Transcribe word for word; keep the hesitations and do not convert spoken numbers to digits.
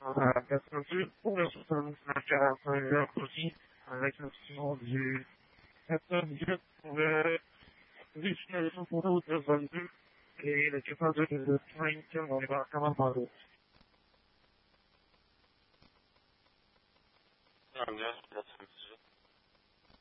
Euh, parce que c'est pour le système intérieur aussi, avec l'option du sept minutes pour le l'utilisation pour route de vingt-deux et le capacité de train dans les barcaments par route. Ah, bien, c'est la solution.